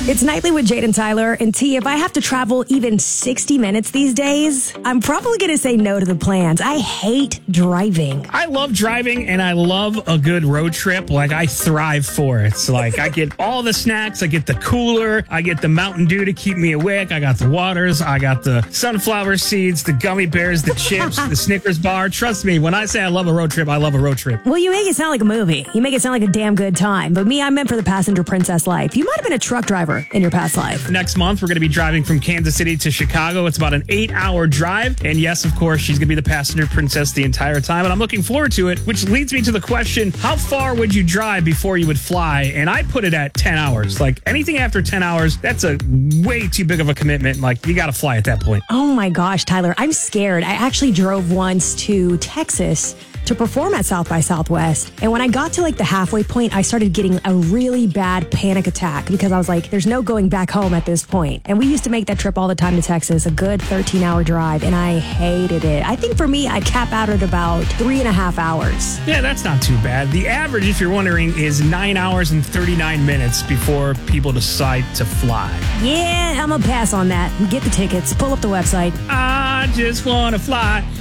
It's Nightly with Jade and Tyler. And T, if I have to travel even 60 minutes these days, I'm probably going to say no to the plans. I hate driving. I love driving and I love a good road trip. Like, I thrive for it. So, like, I get all the snacks. I get the cooler. I get the Mountain Dew to keep me awake. I got the waters. I got the sunflower seeds, the gummy bears, the chips, the Snickers bar. Trust me, when I say I love a road trip, I love a road trip. Well, you make it sound like a movie. You make it sound like a damn good time. But me, I'm meant for the passenger princess life. You might have been a truck driver in your past life. Next month, we're going to be driving from Kansas City to Chicago. It's about an 8-hour drive. And yes, of course, she's going to be the passenger princess the entire time. And I'm looking forward to it, which leads me to the question, how far would you drive before you would fly? And I put it at 10 hours. Like, anything after 10 hours, that's a way too big of a commitment. Like, you got to fly at that point. Oh my gosh, Tyler, I'm scared. I actually drove once to Texas to perform at South by Southwest. And when I got to like the halfway point, I started getting a really bad panic attack because I was like, there's no going back home at this point. And we used to make that trip all the time to Texas, a good 13-hour drive, and I hated it. I think for me, I'd cap out at about 3.5 hours. Yeah, that's not too bad. The average, if you're wondering, is 9 hours and 39 minutes before people decide to fly. Yeah, I'm gonna pass on that. Get the tickets, pull up the website. I just want to fly.